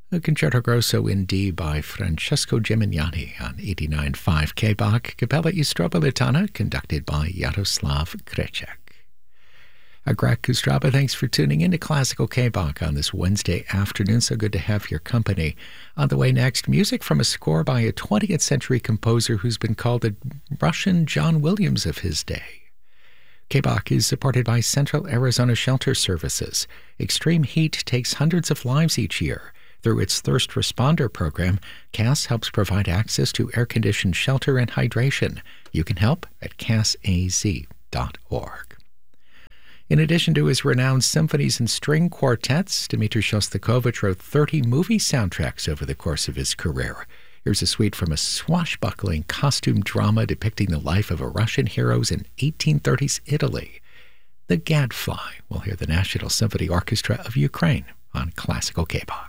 A Concerto Grosso in D by Francesco Gimignani on 89.5 K-Bach, Capella Istropolitana, conducted by Yaroslav Krechek. Greg Kustraba, thanks for tuning in to Classical K-Bach on this Wednesday afternoon. So good to have your company. On the way next, music from a score by a 20th century composer who's been called the Russian John Williams of his day. K-Bach is supported by Central Arizona Shelter Services. Extreme heat takes hundreds of lives each year. Through its Thirst Responder program, CAS helps provide access to air-conditioned shelter and hydration. You can help at casaz.org. In addition to his renowned symphonies and string quartets, Dmitri Shostakovich wrote 30 movie soundtracks over the course of his career. Here's a suite from a swashbuckling costume drama depicting the life of a Russian heroes in 1830s Italy. The Gadfly. We'll hear the National Symphony Orchestra of Ukraine on Classical K-Bach.